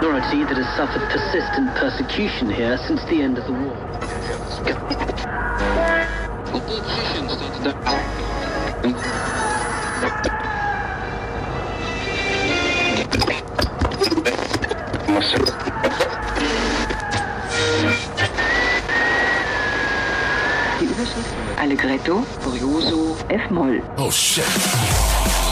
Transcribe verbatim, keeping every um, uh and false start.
minority that has suffered persistent persecution here since the end of the war. Die Überschrift Allegretto, Furioso, F-Moll. Oh shit.